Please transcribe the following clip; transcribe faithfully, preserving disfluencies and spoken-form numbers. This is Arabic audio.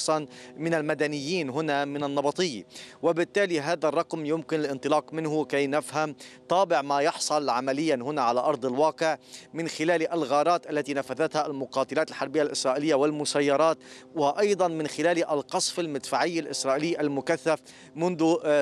شخصا من المدنيين هنا من النبطية، وبالتالي هذا الرقم يمكن الانطلاق منه كي نفهم طابع ما يحصل عمليا هنا على أرض الواقع من خلال الغارات التي نفذتها المقاتلات الحربية الإسرائيلية والمسيرات، وأيضا من خلال القصف المدفعي الإسرائيلي المكثف منذ